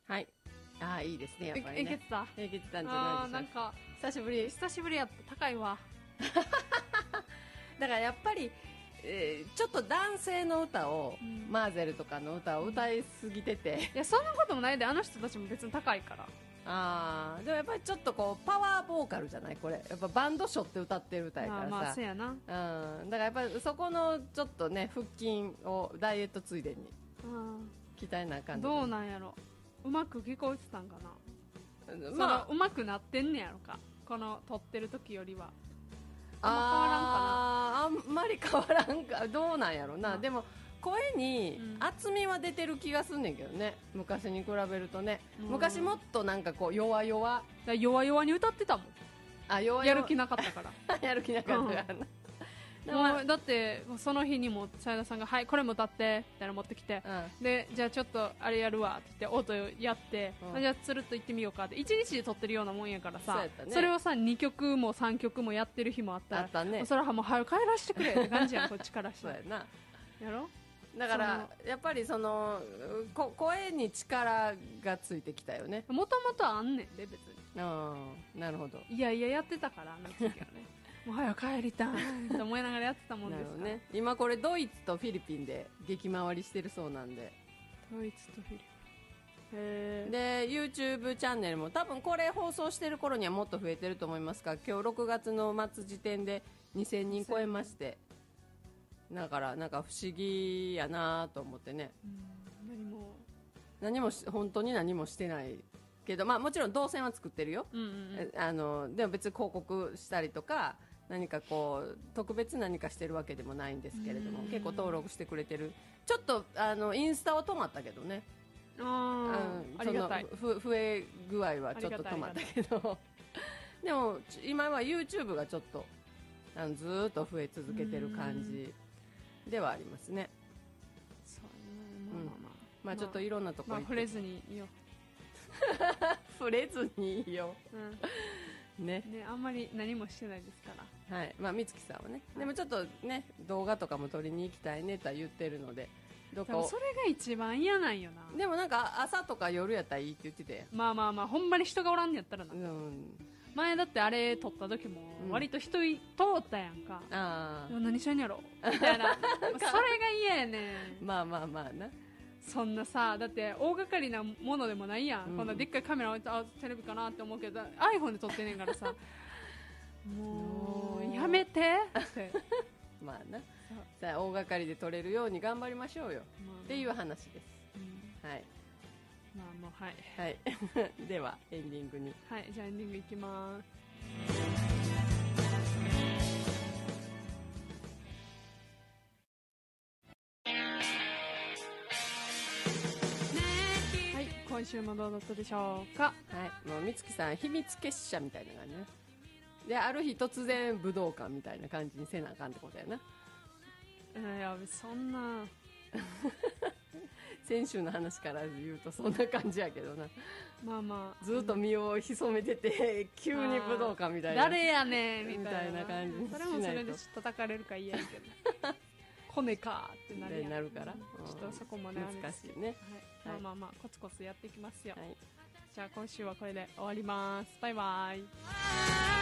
はい。ああ、いいですね、やっぱりね。 いけてたいけてたんじゃないでしょうか。 なんか、 久しぶり。 久しぶりやった。高いわ。 だからやっぱり、ちょっと男性の歌を、マーゼルとかの歌を歌いすぎてて、 いや、そんなこともないで、あの人たちも別に高いから。 ああ、でもやっぱりちょっとこうパワーボーカルじゃないこれ。やっぱバンドショって歌ってる歌やからさ。 まあ、せやな。 うん。だからやっぱりそこのちょっとね、腹筋をダイエットついでに鍛えなあかん。 どうなんやろ。うまく聞こえてたんかな。 まあ、 うまくなってんねやろか。この撮ってる時よりは。 あんまり変わらんか。どうなんやろな。でも、声に厚みは出てる気がすんねんけどね、昔に比べるとね。昔もっとなんかこう弱々 に歌ってたもん。 弱々 やる気なかったからやる気なかったからな、 もうだってその日にも斉田さんがはいこれも歌ってみたいなの持ってきて、でじゃあちょっとあれやるわって言ってオートやって、じゃあつるっと行ってみようかって1日で撮ってるようなもんやからさ、それをさ2曲も3曲もやってる日もあったら、それはもう早く帰らせてくれって感じやんこっちからして。そうやな。やろ。 だからやっぱりその声に力がついてきたよね。 もともとあんねんで別に。 なるほど。 いやいややってたからあの時はねもう早く帰りたいと思いながらやってたもんですからね。 今これドイツとフィリピンで激回りしてるそうなんで。 ドイツとフィリピンで YouTube チャンネルも多分これ放送してる頃にはもっと増えてると思いますが、今日6月の末時点で2000人超えまして、だからなんか不思議やなと思ってね。何も本当に何もしてないけど、まあもちろん動線は作ってるよ。でも別に広告したりとか何かこう特別何かしてるわけでもないんですけれども、結構登録してくれてる。ちょっとインスタは止まったけどね。 ありがたい。 増え具合はちょっと止まったけどでも今は YouTube がちょっとずーっと増え続けてる感じではありますね。 そうね。 まあちょっといろんなところ触れずにいよう触れずにいいよ、ね、 あんまり何もしてないですから。 はい。まあ美月さんはね、でもちょっとね動画とかも撮りに行きたいねとは言ってるので、 でもそれが一番嫌なんよな。 でもなんか朝とか夜やったらいいって言ってて、 まあほんまに人がおらんのやったらな。前だってあれ撮った時も割と人通ったやんか。何してんやろみたいなそれが嫌やねん。 まあな。 そんなさ、だって大掛かりなものでもないやん、こんなでっかいカメラ置いてテレビかなって思うけど iPhone で撮ってんねんからさもうやめてってまあな、さあ大掛かりで撮れるように頑張りましょうよ、っていう話です、はい。 はい、 ではエンディングに。 はい、じゃあエンディングいきます。今週もどうだったでしょうか。 はい、もう美月さん秘密結社みたいな感じね。である日突然武道館みたいな感じにせなあかんってことやな。 いやそんな先週の話から言うとそんな感じやけどな。 まあずっと身を潜めてて、急に武道館みたいな、 誰やねんみたいな感じにしないと。 それもそれで叩かれるか嫌やけどコネかってなるから、 ちょっとそこもね難しいね。 まあコツコツやっていきますよ。じゃあ今週はこれで終わります。バイバイ。